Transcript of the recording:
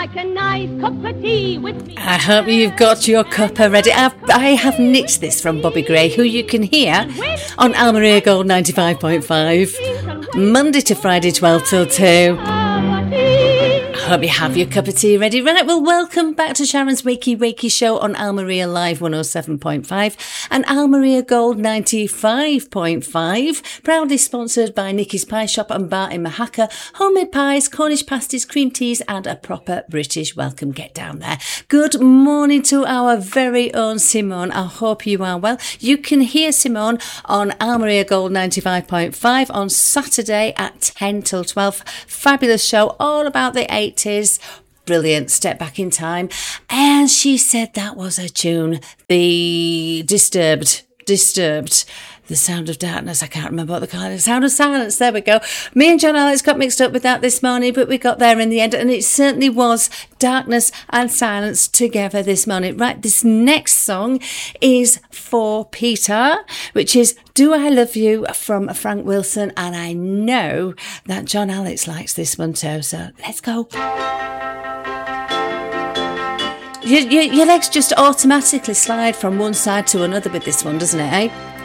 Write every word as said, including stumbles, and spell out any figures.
like a nice cup of tea with me. I hope you've got your cuppa ready. I've, I have nicked this from Bobby Gray, who you can hear on Almeria Gold ninety-five point five, Monday to Friday, twelve till two. I hope you have your cup of tea ready. Right, well, welcome back to Sharon's Wakey Wakey Show on Almeria Live one oh seven point five and Almeria Gold ninety-five point five. Proudly sponsored by Nicky's Pie Shop and Bar in Mahaka. Homemade pies, Cornish pasties, cream teas and a proper British welcome. Get down there. Good morning to our very own Simone. I hope you are well. You can hear Simone on Almeria Gold ninety-five point five on Saturday at ten till twelve. Fabulous show all about the eighties. Brilliant. Step back in time. And she said that was a tune. The Disturbed. Disturbed. The Sound of Darkness. I can't remember what the call is. Sound of Silence. There we go. Me and John Alex got mixed up with that this morning, but we got there in the end. And it certainly was darkness and silence together this morning. Right, this next song is for Peter, which is Do I Love You from Frank Wilson. And I know that John Alex likes this one too. So let's go. You, you, your legs just automatically slide from one side to another with this one, doesn't it, eh?